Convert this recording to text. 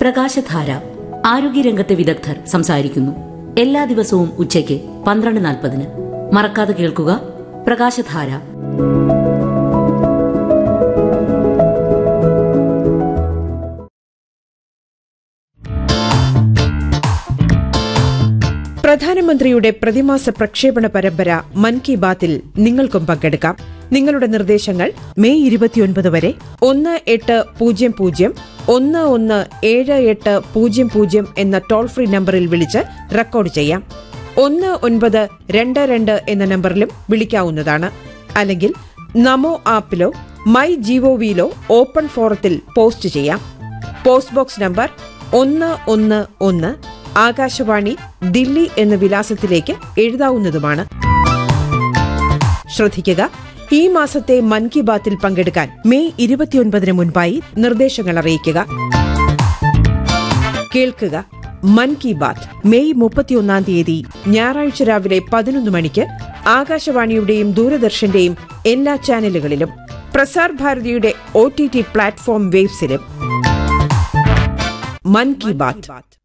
പ്രകാശധാര. ആരോഗ്യരംഗത്തെ വിദഗ്ധർ സംസാരിക്കുന്നു. എല്ലാ ദിവസവും ഉച്ചയ്ക്ക് 12:40. മറക്കാതെ കേൾക്കുക പ്രകാശധാര. പ്രധാനമന്ത്രിയുടെ പ്രതിമാസ പ്രക്ഷേപണ പരമ്പര മൻ കി ബാത്തിൽ നിങ്ങൾക്കും പങ്കെടുക്കാം. നിങ്ങളുടെ നിർദ്ദേശങ്ങൾ മെയ് 29 വരെ 1800-117800 എന്ന ടോൾ ഫ്രീ നമ്പറിൽ വിളിച്ച് റെക്കോർഡ് ചെയ്യാം. 1922 എന്ന നമ്പറിലും വിളിക്കാവുന്നതാണ്. അല്ലെങ്കിൽ നമോ ആപ്പിലോ മൈ ജിഒവിയിലോ ഓപ്പൺ ഫോറത്തിൽ പോസ്റ്റ് ചെയ്യാം. Post box number 111 Akashvani, Delhi എന്ന വിലാസത്തിലേക്ക് എഴുതാവുന്നതുമാണ്. ശ്രദ്ധിക്കുക, ഈ മാസത്തെ മൻ കി ബാത്തിൽ പങ്കെടുക്കാൻ മെയ് 29 മുൻപായി നിർദ്ദേശങ്ങൾ അറിയിക്കുക. കേൾക്കുക, മൻ കി ബാത്ത് മെയ് 31 ഞായറാഴ്ച രാവിലെ 11 മണിക്ക് ആകാശവാണിയുടെയും ദൂരദർശന്റെയും എല്ലാ ചാനലുകളിലും, പ്രസാർ ഭാരതിയുടെ OTT പ്ലാറ്റ്ഫോം വേവ്സിലും. മൻ കി ബാത്ത്.